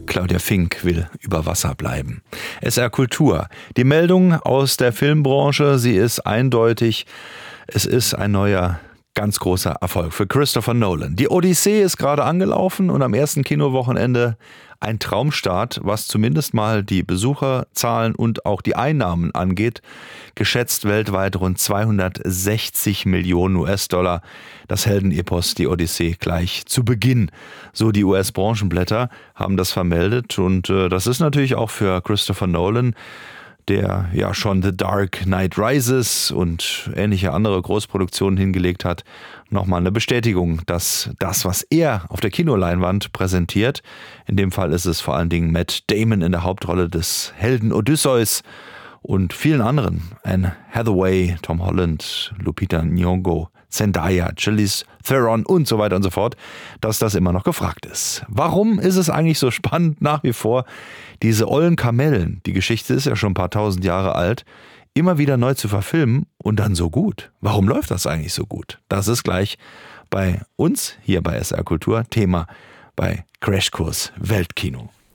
Claudia Fink will über Wasser bleiben. SR Kultur. Die Meldung aus der Filmbranche, sie ist eindeutig. Es ist ein neuer, ganz großer Erfolg für Christopher Nolan. Die Odyssee ist gerade angelaufen und am ersten Kinowochenende ein Traumstart, was zumindest mal die Besucherzahlen und auch die Einnahmen angeht. Geschätzt weltweit rund 260 Millionen US-Dollar. Das Heldenepos, die Odyssee, gleich zu Beginn. So die US-Branchenblätter haben das vermeldet und das ist natürlich auch für Christopher Nolan, der ja schon The Dark Knight Rises und ähnliche andere Großproduktionen hingelegt hat, nochmal eine Bestätigung, dass das, was er auf der Kinoleinwand präsentiert, in dem Fall ist es vor allen Dingen Matt Damon in der Hauptrolle des Helden Odysseus und vielen anderen, Anne Hathaway, Tom Holland, Lupita Nyong'o, Zendaya, Charlize Theron und so weiter und so fort, dass das immer noch gefragt ist. Warum ist es eigentlich so spannend nach wie vor, diese ollen Kamellen, die Geschichte ist ja schon ein paar tausend Jahre alt, immer wieder neu zu verfilmen und dann so gut? Warum läuft das eigentlich so gut? Das ist gleich bei uns hier bei SR Kultur Thema bei Crashkurs Weltkino.